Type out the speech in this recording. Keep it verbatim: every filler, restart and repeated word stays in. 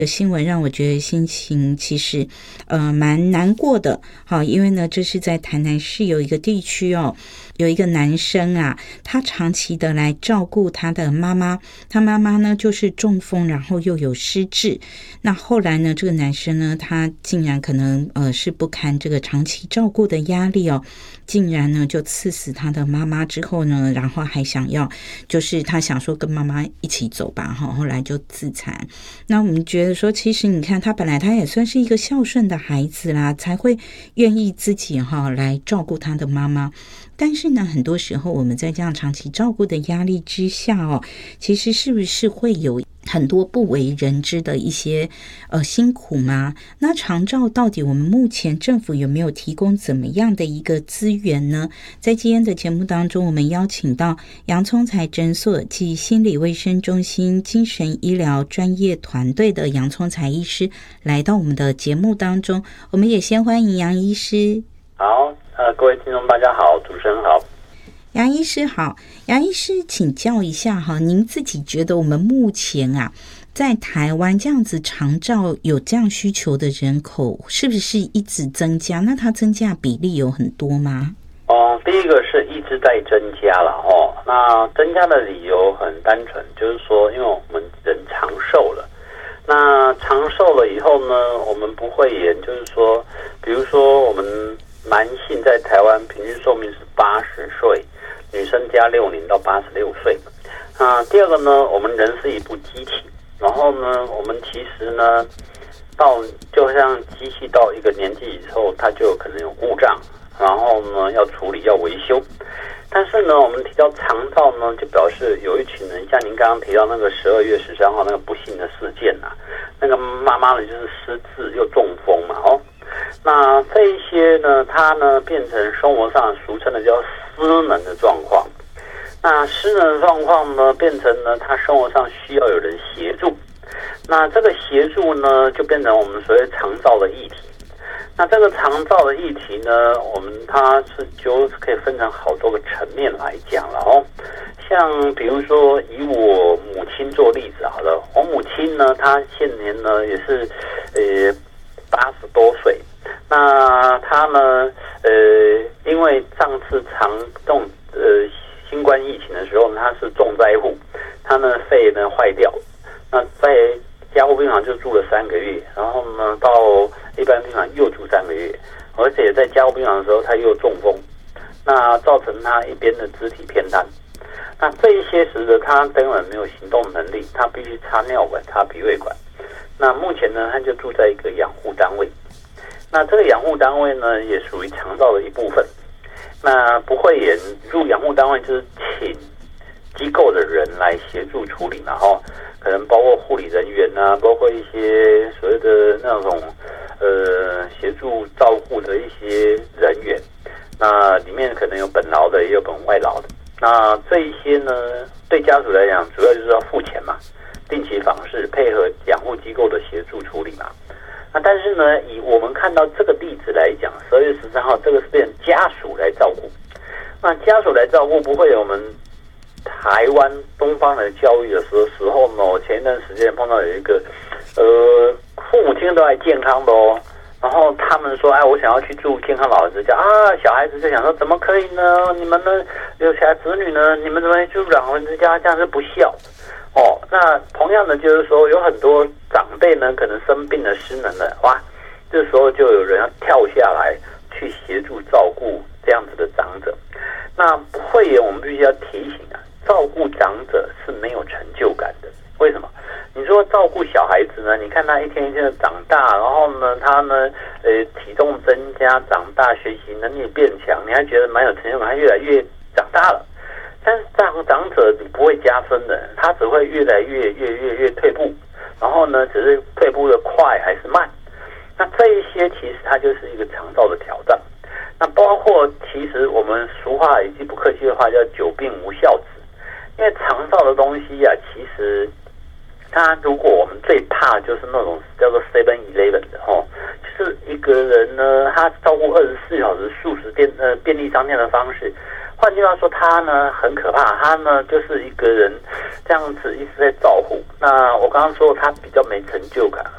的新闻让我觉得心情其实呃蛮难过的。好，因为呢这是在台南市有一个地区哦，有一个男生啊，他长期的来照顾他的妈妈，他妈妈呢就是中风，然后又有失智。那后来呢，这个男生呢，他竟然可能呃是不堪这个长期照顾的压力哦，竟然呢就刺死他的妈妈之后呢，然后还想要就是他想说跟妈妈一起走吧，哈，后来就自残。那我们觉得说，其实你看他本来他也算是一个孝顺的孩子啦，才会愿意自己哈来照顾他的妈妈。但是呢，很多时候我们在这样长期照顾的压力之下哦，其实是不是会有很多不为人知的一些呃辛苦吗？那长照到底我们目前政府有没有提供怎么样的一个资源呢？在今天的节目当中，我们邀请到洋葱财诊所及心理卫生中心精神医疗专业团队的洋葱财医师来到我们的节目当中，我们也先欢迎杨医师。 好，呃，各位听众大家好，主持人好。 杨医师好，杨医师请教一下哈，您自己觉得我们目前啊，在台湾这样子长照有这样需求的人口，是不是一直增加？那它增加比例有很多吗？ 哦、嗯，第一个是一直在增加了哦。那增加的理由很单纯，就是说，因为我们人长寿了。那长寿了以后呢，我们不会演，就是说，比如说我们男性在台湾平均寿命是八十岁，女生加六年到八十六岁。那第二个呢，我们人是一部机器，然后呢，我们其实呢，到就像机器到一个年纪以后，它就有可能有故障，然后呢要处理要维修。但是呢，我们提到长照呢，就表示有一群人，像您刚刚提到那个十二月十三号那个不幸的事件啊，那个妈妈呢就是失智又中风嘛，哦。那这一些呢，它呢变成生活上俗称的叫失能的状况。那失能的状况呢，变成呢他生活上需要有人协助。那这个协助呢，就变成我们所谓长照的议题。那这个长照的议题呢，我们它是就可以分成好多个层面来讲了哦。像比如说以我母亲做例子好了，我母亲呢，她现年呢也是呃八十多岁。那他呢？呃，因为上次长这种呃新冠疫情的时候呢，他是重灾户，他呢肺呢坏掉，那在加护病房就住了三个月，然后呢到一般病房又住三个月，而且在加护病房的时候他又中风，那造成他一边的肢体偏瘫。那这一些使得他根本没有行动能力，他必须插尿管、插鼻胃管。那目前呢，他就住在一个养护单位。那这个养护单位呢，也属于长照的一部分。那不会也入养护单位，就是请机构的人来协助处理嘛，哈，可能包括护理人员啊，包括一些所谓的那种呃协助照顾的一些人员。那里面可能有本劳的，也有本外劳的。那这一些呢，对家属来讲，主要就是要付钱嘛，定期访视，配合养护机构的协助处理嘛。那但是呢，以我们看到这个例子来讲，十二月十三号这个是变成家属来照顾。那家属来照顾不会有我们台湾东方的教育的时候时候呢，我前一段时间碰到有一个呃父母亲都还健康的哦，然后他们说，哎，我想要去住健康老人之家啊，小孩子就想说怎么可以呢？你们呢有小孩子女呢，你们怎么去住老人之家？这样是不孝。哦，那同样的就是说，有很多长辈呢，可能生病了、失能了，哇，这时候就有人要跳下来去协助照顾这样子的长者。那会员我们必须要提醒啊，照顾长者是没有成就感的。为什么？你说照顾小孩子呢？你看他一天一天的长大，然后呢，他呢，呃，体重增加，长大，学习能力变强，你还觉得蛮有成就感，他越来越长大了。但是长长者你不会加分的，他只会越来越越越越退步，然后呢，只是退步的快还是慢。那这一些其实它就是一个长照的挑战。那包括其实我们俗话以及不客气的话叫久病无孝子，因为长照的东西啊，其实它如果我们最怕就是那种叫做 seven eleven 的哦，就是一个人呢，他照顾二十四小时素食店呃便利商店的方式。换句话说，他呢很可怕，他呢就是一个人这样子一直在照顾。那我刚刚说他比较没成就感，